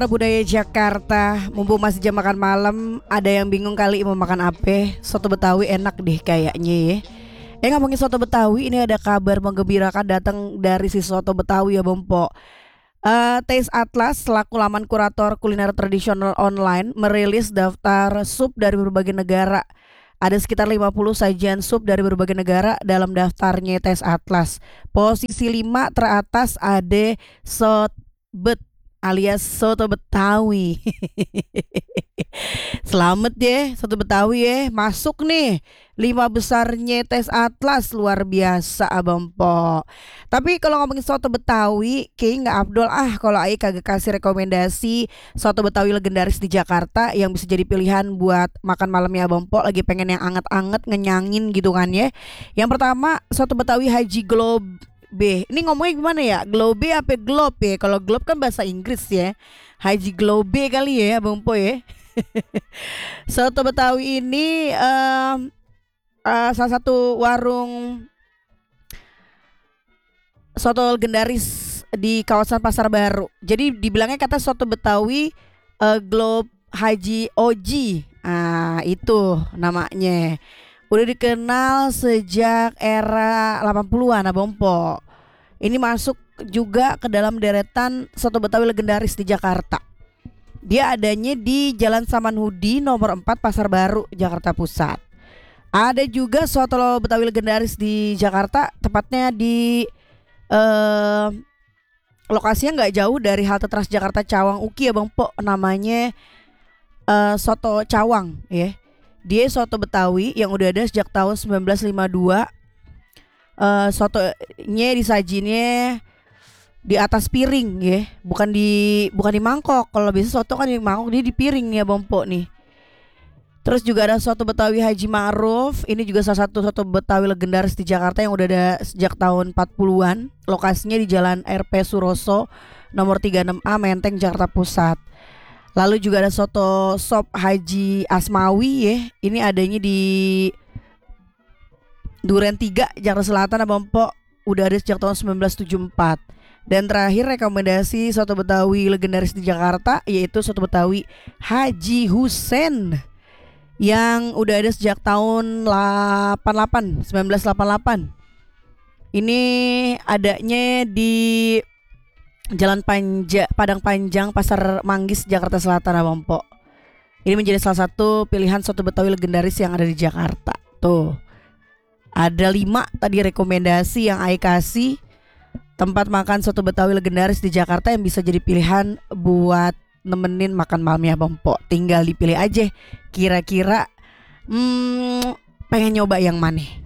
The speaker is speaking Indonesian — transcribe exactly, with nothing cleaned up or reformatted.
Budaya Jakarta, mumpung masih jam makan malam, ada yang bingung kali mau makan apa? Soto Betawi enak deh kayaknya ya. Eh ngomongin soto Betawi, ini ada kabar menggembirakan datang dari si soto Betawi ya Bompo. Eh, Taste Atlas selaku laman kurator kuliner tradisional online merilis daftar sup dari berbagai negara. Ada sekitar lima puluh sajian sup dari berbagai negara dalam daftarnya Taste Atlas. Posisi lima teratas ada sotbet alias soto Betawi. Selamat ya, soto Betawi ya, masuk nih lima besarnya tes Atlas, luar biasa Abang Po. Tapi kalau ngomongin soto Betawi, kayaknya nggak afdol ah kalau Ai kagak kasih rekomendasi soto Betawi legendaris di Jakarta yang bisa jadi pilihan buat makan malamnya Abang Po. Lagi pengen yang anget-anget, ngenyangin gitu kan ya. Yang pertama soto Betawi Haji Globe. B. Ini ngomongnya gimana ya? Globe apa globe ya? Kalau globe kan bahasa Inggris ya. Haji Globe kali ya, Bang Po ya. Soto Betawi ini um, uh, salah satu warung soto legendaris di kawasan Pasar Baru. Jadi dibilangnya kata soto Betawi uh, Globe Haji Oji. Ah, itu namanya. Udah dikenal sejak era delapan puluhan Abang Po. Ini masuk juga ke dalam deretan soto Betawi legendaris di Jakarta. Dia adanya di Jalan Samanhudi nomor empat Pasar Baru, Jakarta Pusat. Ada juga soto Betawi legendaris di Jakarta, tepatnya di eh, lokasinya nggak jauh dari halte Transjakarta Cawang Uki Abang Po. Namanya eh, soto Cawang ya. Dia soto Betawi yang udah ada sejak tahun sembilan belas lima puluh dua. Uh, sotonya disajinnya di atas piring ya, bukan di bukan di mangkok. Kalau biasa soto kan di mangkok, dia di piring ya Bang Po nih. Terus juga ada soto Betawi Haji Ma'ruf. Ini juga salah satu soto Betawi legendaris di Jakarta yang udah ada sejak tahun empat puluhan. Lokasinya di Jalan R P Suroso nomor tiga puluh enam A Menteng, Jakarta Pusat. Lalu juga ada soto sop Haji Asmawi ya. Ini adanya di Duren tiga Jakarta Selatan Abang Po. Udah ada sejak tahun sembilan belas tujuh puluh empat. Dan terakhir rekomendasi soto Betawi legendaris di Jakarta yaitu soto Betawi Haji Husen yang udah ada sejak tahun delapan puluh delapan, sembilan belas delapan puluh delapan. Ini adanya di Jalan Panja, Padang Panjang, Pasar Manggis, Jakarta Selatan Abang Po. Ini menjadi salah satu pilihan soto Betawi legendaris yang ada di Jakarta. Tuh, ada lima tadi rekomendasi yang Ai kasih tempat makan soto Betawi legendaris di Jakarta yang bisa jadi pilihan buat nemenin makan malamnya Abang Po. Tinggal dipilih aja kira-kira hmm, pengen nyoba yang mana.